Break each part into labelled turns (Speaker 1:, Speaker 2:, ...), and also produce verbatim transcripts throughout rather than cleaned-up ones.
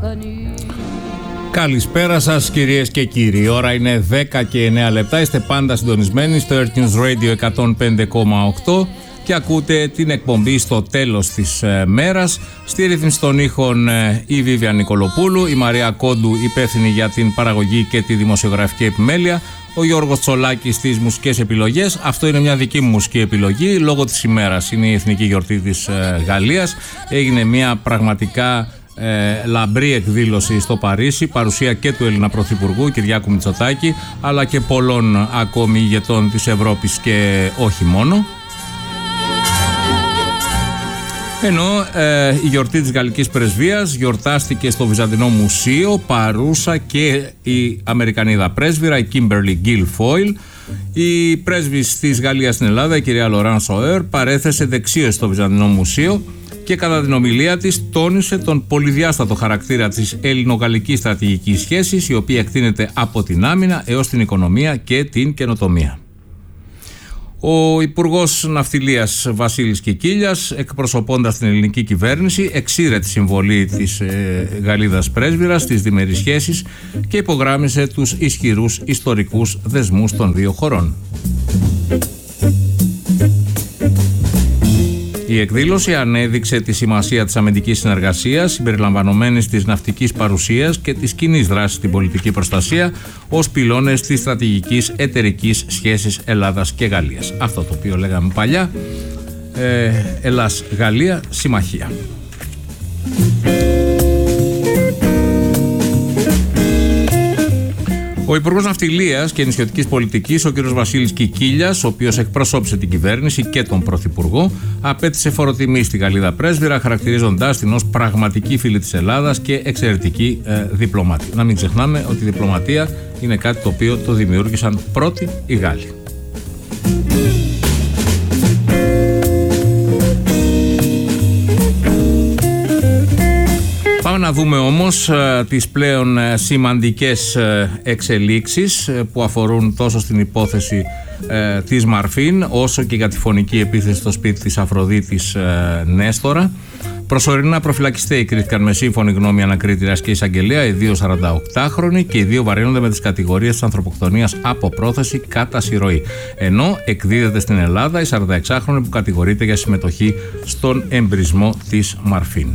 Speaker 1: Καλησπέρα σας κυρίες και κύριοι. Η ώρα είναι δέκα και εννέα λεπτά. Είστε πάντα συντονισμένοι στο Earth News Radio εκατόν πέντε κόμμα οκτώ και ακούτε την εκπομπή στο τέλος της ε, μέρας. Στη ρύθμιση των ήχων ε, η Βίβια Νικολοπούλου, η Μαρία Κόντου υπεύθυνη για την παραγωγή και τη δημοσιογραφική επιμέλεια, ο Γιώργος Τσολάκης στις μουσικές επιλογές. Αυτό είναι μια δική μου μουσική επιλογή. Λόγω της ημέρας είναι η εθνική γιορτή της ε, Γαλλίας. Έγινε μια πραγματικά Ε, λαμπρή εκδήλωση στο Παρίσι, παρουσία και του Έλληνα Πρωθυπουργού Κυριάκου Μητσοτάκη, αλλά και πολλών ακόμη ηγετών της Ευρώπης και όχι μόνο. Ενώ ε, η γιορτή της Γαλλικής Πρεσβείας γιορτάστηκε στο Βυζαντινό Μουσείο, παρούσα και η Αμερικανίδα πρέσβυρα, η Kimberly Guilfoyle. Η πρέσβης της Γαλλίας στην Ελλάδα, η κυρία Λοράν Σοέρ, παρέθεσε δεξίως στο Βυζαντινό Μουσείο και κατά την ομιλία της τόνισε τον πολυδιάστατο χαρακτήρα της ελληνογαλλικής στρατηγικής σχέσης, η οποία εκτείνεται από την άμυνα έως την οικονομία και την καινοτομία. Ο Υπουργός Ναυτιλίας Βασίλης Κικίλιας, εκπροσωπώντας την ελληνική κυβέρνηση, εξήρε τη συμβολή της ε, Γαλλίδας πρέσβυρας στις διμερείς σχέσεις και υπογράμμισε τους ισχυρούς ιστορικούς δεσμούς των δύο χωρών. Η εκδήλωση ανέδειξε τη σημασία της αμυντικής συνεργασίας, συμπεριλαμβανομένης της ναυτικής παρουσίας και της κοινής δράσης στην πολιτική προστασία ως πυλώνες της στρατηγικής εταιρικής σχέσης Ελλάδας και Γαλλίας. Αυτό το οποίο λέγαμε παλιά, ε, Ελλάς-Γαλλία, συμμαχία. Ο Υπουργός Ναυτιλίας και Νησιωτικής Πολιτικής, ο κ. Βασίλης Κικίλιας, ο οποίος εκπροσώπησε την κυβέρνηση και τον Πρωθυπουργό, απέτησε φοροτιμή στη Γαλλίδα πρέσβυρα, χαρακτηρίζοντάς την ως πραγματική φίλη της Ελλάδας και εξαιρετική ε, διπλωμάτη. Να μην ξεχνάμε ότι η διπλωματία είναι κάτι το οποίο το δημιούργησαν πρώτοι οι Γάλλοι. Πάμε να δούμε όμως ε, τις πλέον ε, σημαντικές ε, εξελίξεις ε, που αφορούν τόσο στην υπόθεση ε, της Μαρφίν, όσο και για τη φωνική επίθεση στο σπίτι της Αφροδίτης ε, Νέστορα. Προσωρινά προφυλακιστέοι κρίθηκαν με σύμφωνη γνώμη ανακρίτηρας και εισαγγελέα, οι δύο σαρανταοκτάχρονοι, και οι δύο βαρύνονται με τις κατηγορίες της ανθρωποκτονίας από πρόθεση κατά συρροή. Ενώ εκδίδεται στην Ελλάδα η σαρανταεξάχρονη που κατηγορείται για συμμετοχή στον εμπρισμό της Μαρφίν.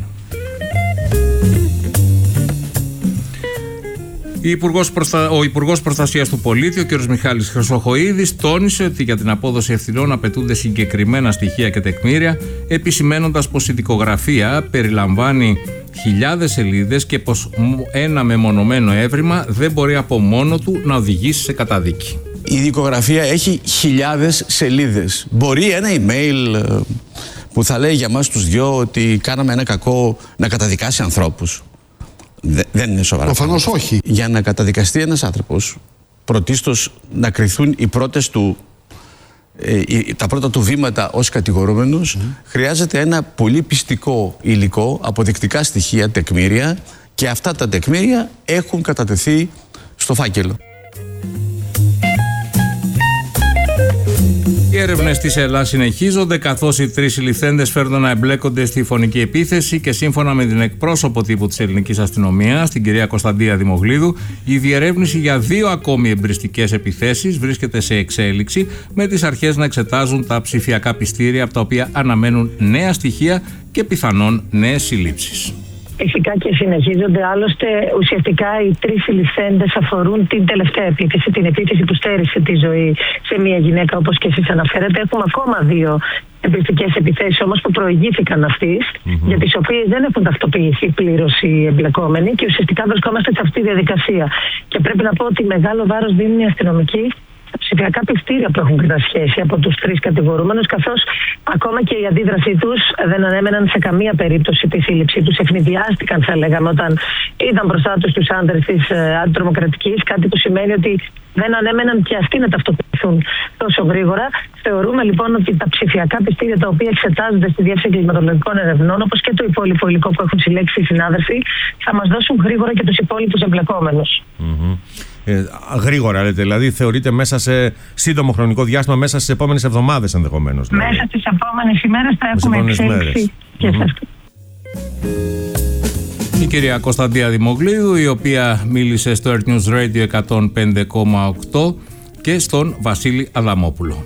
Speaker 1: Ο Υπουργός Προστασίας του Πολίτη, ο κ. Μιχάλης Χρυσοχοΐδης, τόνισε ότι για την απόδοση ευθυνών απαιτούνται συγκεκριμένα στοιχεία και τεκμήρια, επισημένοντας πως η δικογραφία περιλαμβάνει χιλιάδες σελίδες και πως ένα μεμονωμένο έβριμα δεν μπορεί από μόνο του να οδηγήσει σε καταδίκη.
Speaker 2: Η δικογραφία έχει χιλιάδες σελίδες. Μπορεί ένα email που θα λέει για μας τους δυο ότι κάναμε ένα κακό να καταδικάσει ανθρώπους. Δε, δεν είναι σοβαρά.
Speaker 3: Προφανώς όχι.
Speaker 2: Για να καταδικαστεί ένας άνθρωπος, πρωτίστως να κριθούν οι πρώτες του, ε, τα πρώτα του βήματα ως κατηγορούμενος, mm. χρειάζεται ένα πολύ πιστικό υλικό, αποδεικτικά στοιχεία, τεκμήρια, και αυτά τα τεκμήρια έχουν κατατεθεί στο φάκελο.
Speaker 1: Οι έρευνες της Ελλάς συνεχίζονται, καθώς οι τρεις συλληφθέντες φέρνουν να εμπλέκονται στη φωνική επίθεση και σύμφωνα με την εκπρόσωπο τύπου της ελληνικής αστυνομίας, την κυρία Κωνσταντία Δημογλίδου, η διερεύνηση για δύο ακόμη εμπριστικές επιθέσεις βρίσκεται σε εξέλιξη, με τις αρχές να εξετάζουν τα ψηφιακά πιστήρια από τα οποία αναμένουν νέα στοιχεία και πιθανόν νέες συλλήψεις.
Speaker 4: Φυσικά και συνεχίζονται. Άλλωστε, ουσιαστικά οι τρεις συλληφθέντες αφορούν την τελευταία επίθεση, την επίθεση που στέρισε τη ζωή σε μια γυναίκα, όπως και εσείς αναφέρετε. Έχουμε ακόμα δύο εμπριστικές επιθέσεις όμως που προηγήθηκαν αυτής, mm-hmm. για τις οποίες δεν έχουν ταυτοποιηθεί πλήρως οι εμπλεκόμενοι και ουσιαστικά βρισκόμαστε σε αυτή τη διαδικασία. Και πρέπει να πω ότι μεγάλο βάρος δίνουν οι αστυνομικοί τα ψηφιακά πιστήρια που έχουν κατασχέσει από τους τρεις κατηγορούμενους, καθώς ακόμα και η αντίδρασή τους δεν ανέμεναν σε καμία περίπτωση τη σύλληψή τους. Ευνηδιάστηκαν, θα λέγαμε, όταν είδαν μπροστά τους τους άντρες της ε, αντιτρομοκρατικής, κάτι που σημαίνει ότι δεν ανέμεναν και αυτοί να ταυτοποιηθούν τόσο γρήγορα. Θεωρούμε λοιπόν ότι τα ψηφιακά πιστήρια τα οποία εξετάζονται στη Διεύθυνση Κλιματολογικών Ερευνών, όπως και το υπόλοιπο υλικό που έχουν συλλέξει οι συνάδελφοι, θα μας δώσουν γρήγορα και τους υπόλοιπους εμπλεκόμενους.
Speaker 5: Mm-hmm. Ε, γρήγορα λέτε, δηλαδή θεωρείτε μέσα σε σύντομο χρονικό διάστημα, μέσα στις επόμενες εβδομάδες ενδεχομένως? Δηλαδή.
Speaker 4: Μέσα στις επόμενες ημέρες θα έχουμε εξέλιξη και σε αυτό.
Speaker 1: Η κυρία Κωνσταντία Δημογλίδου, η οποία μίλησε στο Earth News Radio εκατόν πέντε κόμμα οκτώ και στον Βασίλη Αδαμόπουλο.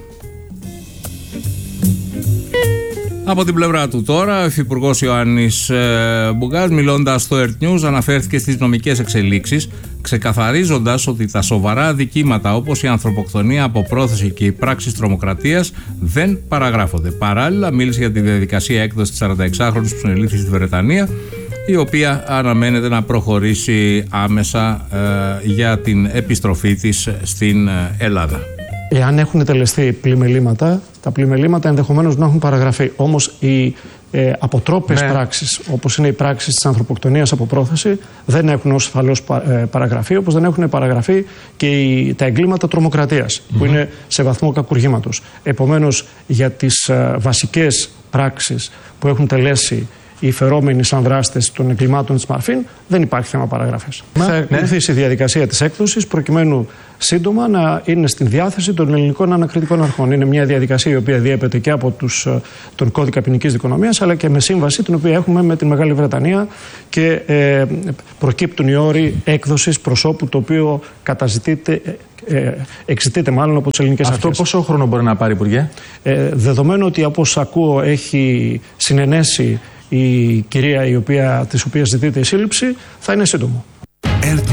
Speaker 1: Από την πλευρά του τώρα, ο Υφυπουργός Ιωάννης ε, Μπουγκάς, μιλώντας στο Earth News, αναφέρθηκε στις νομικές εξελίξεις, ξεκαθαρίζοντας ότι τα σοβαρά αδικήματα όπως η ανθρωποκτονία από πρόθεση και οι πράξεις τρομοκρατίας δεν παραγράφονται. Παράλληλα, μίλησε για τη διαδικασία έκδοσης της σαρανταεξάχρονης που συνελήφθη στη Βρετανία, η οποία αναμένεται να προχωρήσει άμεσα ε, για την επιστροφή της στην Ελλάδα.
Speaker 3: Εάν έχουν τελεστεί πλημελήματα, τα πλημελήματα ενδεχομένως να έχουν παραγραφεί. Όμως οι ε, αποτρόπες ναι. πράξεις, όπως είναι οι πράξεις της ανθρωποκτονίας από πρόθεση, δεν έχουν ως ασφαλώς παραγραφεί, όπως δεν έχουν παραγραφεί και οι, τα εγκλήματα τρομοκρατίας, mm-hmm. που είναι σε βαθμό κακουργήματος. Επομένως, για τις ε, βασικές πράξεις που έχουν τελέσει οι φερόμενοι σαν δράστες των εγκλημάτων της Μαρφίν, δεν υπάρχει θέμα παραγραφής. Ναι, θα ακολουθήσει ναι. η διαδικασία της έκδοσης προκειμένου σύντομα να είναι στην διάθεση των ελληνικών ανακριτικών αρχών. Είναι μια διαδικασία η οποία διέπεται και από τους, τον κώδικα ποινικής δικονομίας, αλλά και με σύμβαση την οποία έχουμε με τη Μεγάλη Βρετανία και ε, προκύπτουν οι όροι έκδοσης προσώπου το οποίο καταζητείται. Ε, εξητείται μάλλον από τις ελληνικές αρχές.
Speaker 6: Αυτό πόσο χρόνο μπορεί να πάρει, Υπουργέ?
Speaker 3: Ε, δεδομένου ότι, όπως ακούω, έχει συνενέσει η κυρία η οποία, της οποίας ζητείται η σύλληψη, θα είναι σύντομο.